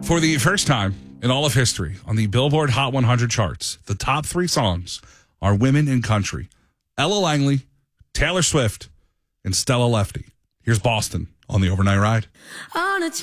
For the first time in all of history on the Billboard Hot 100 charts, the top 3 songs are women in country. Ella Langley, Taylor Swift, and Stella Lefty. Here's Boston on the Overnight Ride. On a